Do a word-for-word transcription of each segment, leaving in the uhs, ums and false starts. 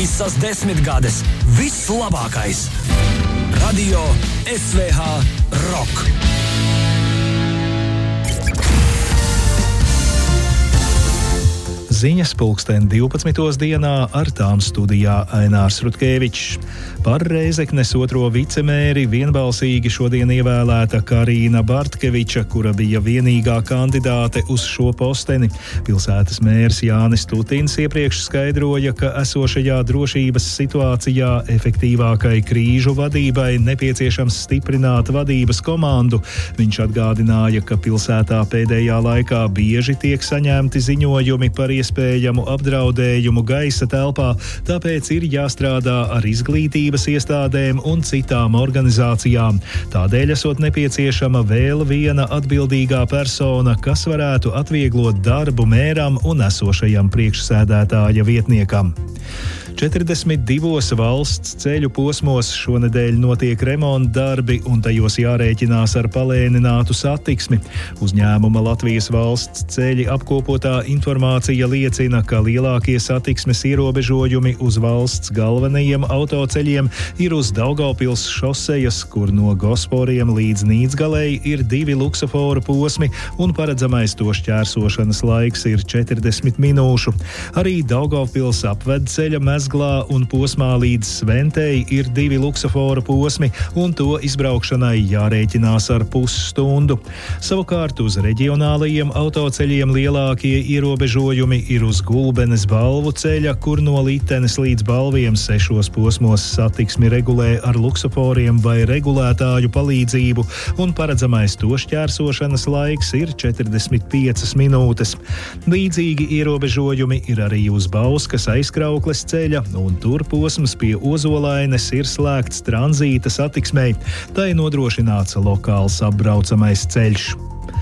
Visas desmitgades, viss labākais. Radio S V H Rock. Ziņas pulksten divpadsmitos dienā, ar tām studijā Ainārs Rutkevičs. Par Rēzeknes otro vicemēri vienbalsīgi šodien ievēlēta Karīna Bartkeviča, kura bija vienīgā kandidāte uz šo posteni. Pilsētas mērs Jānis Tutins iepriekš skaidroja, ka esošajā drošības situācijā efektīvākai krīžu vadībai nepieciešams stiprināt vadības komandu. Viņš atgādināja, ka pilsētā pēdējā laikā bieži tiek saņemti ziņojumi par iespējamu apdraudējumu gaisa telpā, tāpēc ir jāstrādā ar izglītības iestādēm un citām organizācijām. Tādēļ esot nepieciešama vēl viena atbildīgā persona, kas varētu atvieglot darbu mēram un esošajam priekšsēdētāja vietniekam. četrdesmit divos valsts ceļu posmos šonedēļ notiek remonta darbi un tajos jārēķinās ar palēninātu satiksmi. Uzņēmuma Latvijas valsts ceļi apkopotā informācija liecina, ka lielākie satiksmes ierobežojumi uz valsts galvenajiem autoceļiem ir uz Daugavpils šosejas, kur no Gosporiem līdz Nīdzgalei ir divi luksaforu posmi un paredzamais to šķērsošanas laiks ir četrdesmit minūšu. Arī Daugavpils apvedceļa Mezglā un posmā līdz Sventei ir divi luksaforu posmi, un to izbraukšanai jārēķinās ar pusstundu. Savukārt uz reģionālajiem autoceļiem lielākie ierobežojumi ir uz Gulbenes Balvu ceļa, kur no Litenes līdz Balviem sešos posmos satiksmi regulē ar luksaforiem vai regulētāju palīdzību, un paredzamais to šķērsošanas laiks ir četrdesmit piecas minūtes. Līdzīgi ierobežojumi ir arī uz Bauskas aizkraukles ceļa, un tur posms pie Ozolaines ir slēgts tranzīta satiksmei. Tai nodrošināts lokāls apbraucamais ceļš.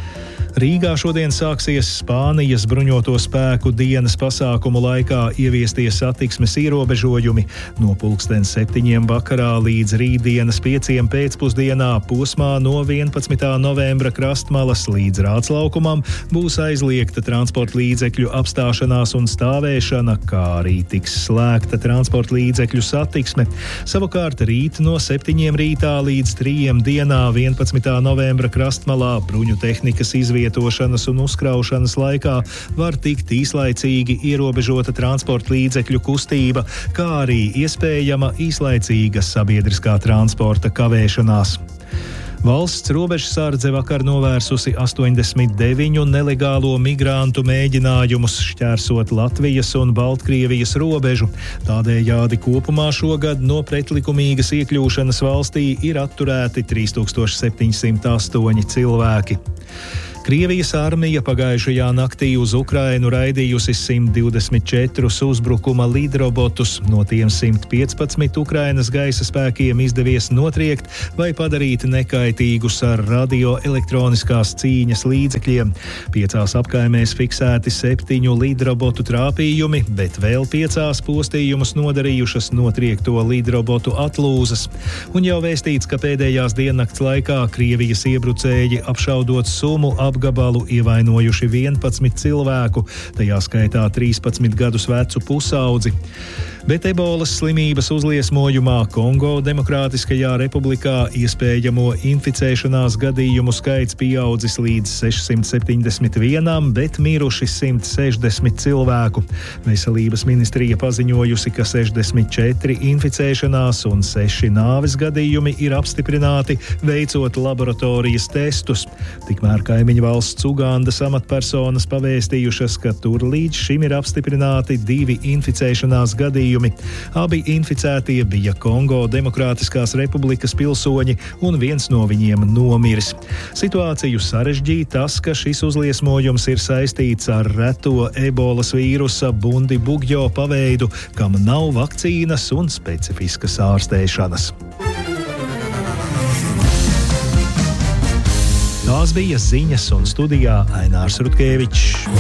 Rīgā šodien sāksies Spānijas bruņoto spēku dienas pasākumu laikā ieviestie satiksmes ierobežojumi. No pulksten septiņiem vakarā līdz rītdienas pieciem pēcpusdienā posmā no vienpadsmitā novembra Krastmalas līdz Rāclaukumam būs aizliegta transporta līdzekļu apstāšanās un stāvēšana, kā arī tiks slēgta transporta līdzekļu satiksme. Savukārt rīt no septiņiem rītā līdz trījiem dienā vienpadsmitā novembra Krastmalā bruņu tehnikas izvietošanas vietošanas un uzkraušanas laikā var tikt īslaicīgi ierobežota transporta līdzekļu kustība, kā arī iespējama īslaicīga sabiedriskā transporta kavēšanās. Valsts robežsardze vakar novērsusi astoņdesmit deviņu nelegālo migrantu mēģinājumus šķērsot Latvijas un Baltkrievijas robežu. Tādējādi kopumā šogad no pretlikumīgas iekļūšanas valstī ir atturēti trīs tūkstoši septiņsimt astoņi cilvēki. Krievijas armija pagājušajā naktī uz Ukrainu raidījusi simt divdesmit četrus uzbrukuma lidrobotus, no tiem simt piecpadsmit Ukrainas gaisa spēkiem izdevies notriekt vai padarīt nekaitīgus ar radioelektroniskās cīņas līdzekļiem. Piecās apkaimēs fiksēti septiņu lidrobotu trāpījumi, bet vēl piecās postījumus nodarījušas notriekto lidrobotu atlūzas. Un jau vēstīts, ka pēdējās diennakts laikā Krievijas iebrucēji apšaudot Sumu apgabalu ievainojuši vienpadsmit cilvēku, tajā skaitā trīspadsmit gadus vecu pusaudzi. Bet ebolas slimības uzliesmojumā Kongo Demokrātiskajā republikā iespējamo inficēšanās gadījumu skaits pieaudzis līdz sešsimt septiņdesmit vienam, bet miruši simt sešdesmit cilvēku. Veselības ministrija paziņojusi, ka sešdesmit četri inficēšanās un seši nāves gadījumi ir apstiprināti, veicot laboratorijas testus. Tikmēr kaimiņu valsts Ugandas amatpersonas pavēstījušas, ka tur līdz šim ir apstiprināti divi inficēšanās gadījumi. Abi inficētie bija Kongo Demokrātiskās republikas pilsoņi, un viens no viņiem nomiris. Situāciju sarežģīja tas, ka šis uzliesmojums ir saistīts ar reto ebolas vīrusa bundi bugjo paveidu, kam nav vakcīnas un specifiskas ārstēšanas. Tās bija ziņas, un studijā Ainārs Rutkevičs.